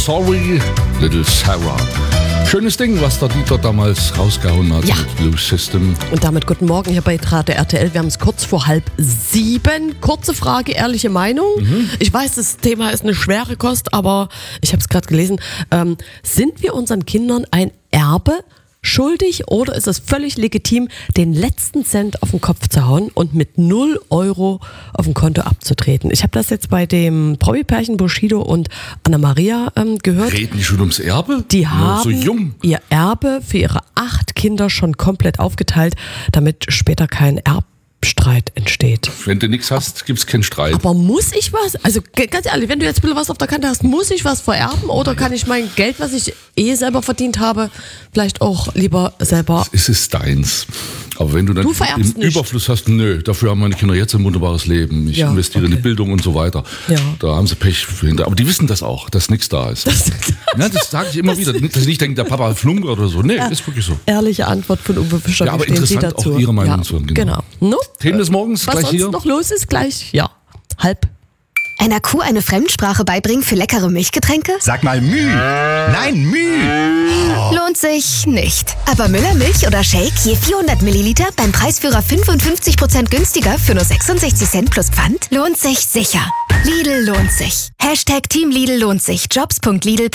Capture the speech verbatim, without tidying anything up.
Sorry, Little Sarah. Schönes Ding, was der Dieter damals rausgehauen hat Ja. mit Blue System. Und damit guten Morgen hier bei Radio R T L. Wir haben es kurz vor halb sieben. Kurze Frage, ehrliche Meinung. Mhm. Ich weiß, das Thema ist eine schwere Kost, aber ich habe es gerade gelesen. Ähm, sind wir unseren Kindern ein Erbe schuldig oder ist es völlig legitim, den letzten Cent auf den Kopf zu hauen und mit null Euro auf dem Konto abzutreten? Ich habe das jetzt bei dem Promi-Pärchen Bushido und Anna-Maria ähm, gehört. Reden die schon ums Erbe? Die Ja, haben so jung. ihr Erbe für ihre acht Kinder schon komplett aufgeteilt, damit später kein Erbstreit entsteht. Wenn du nichts hast, gibt's keinen Streit. Aber muss ich was? Also g- ganz ehrlich, wenn du jetzt ein bisschen was auf der Kante hast, muss ich was vererben oder kann ich mein Geld, was ich eh selber verdient habe, vielleicht auch lieber selber... Es ist deins. Aber wenn du dann Du vererbst im nicht. Überfluss hast, nö, dafür haben meine Kinder jetzt ein wunderbares Leben. Ich Ja, investiere in okay. die Bildung und so weiter. Ja. Da haben sie Pech hinter. Aber die wissen das auch, dass nichts da ist. Das, Ja, das sage ich immer wieder. Dass ich nicht denke, der Papa hat Flunkert oder so. Nee, ist wirklich so. ehrliche Antwort von Uwe Fischer. Ja, aber Wie stehen Sie interessant, dazu? auch Ihre Meinung ja, zu hören, Genau. genau. No? Themen des Morgens, Was gleich sonst hier. noch los ist, gleich, ja, halb. Einer Kuh eine Fremdsprache beibringen für leckere Milchgetränke? Sag mal Müh. Nein, Müh. Lohnt sich nicht. Aber Müller Milch oder Shake je vierhundert Milliliter beim Preisführer fünfundfünfzig Prozent günstiger für nur sechsundsechzig Cent plus Pfand? Lohnt sich sicher. Lidl lohnt sich. Hashtag Team Lidl lohnt sich. Jobs punkt lidl